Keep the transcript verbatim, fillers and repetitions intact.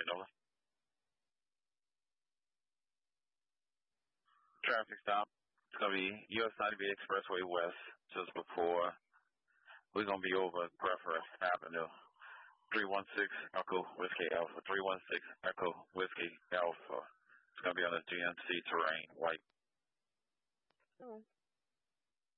Unit, over. Traffic stop. It's going to be U S ninety-B Expressway West, just before. We're going to be over Breathitt Avenue. three one six Echo Whiskey Alpha. three one six Echo Whiskey Alpha. It's going to be on the G M C terrain, white. Oh.